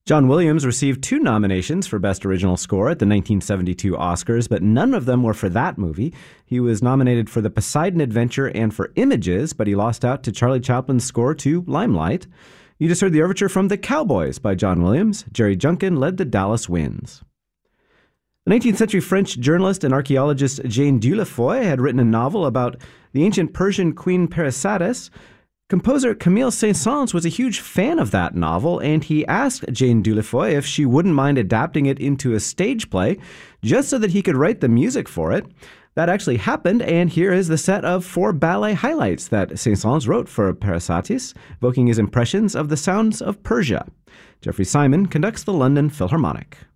John Williams received 2 nominations for Best Original Score at the 1972 Oscars, but none of them were for that movie. He was nominated for The Poseidon Adventure and for Images, but he lost out to Charlie Chaplin's score to Limelight. You just heard the overture from The Cowboys by John Williams. Jerry Junkin led the Dallas Winds. The 19th century French journalist and archaeologist Jane Dieulafoy had written a novel about the ancient Persian queen Parysatis. Composer Camille Saint-Saëns was a huge fan of that novel, and he asked Jane Dieulafoy if she wouldn't mind adapting it into a stage play, just so that he could write the music for it. That actually happened, and here is the set of 4 ballet highlights that Saint-Saëns wrote for Parysatis, evoking his impressions of the sounds of Persia. Jeffrey Simon conducts the London Philharmonic.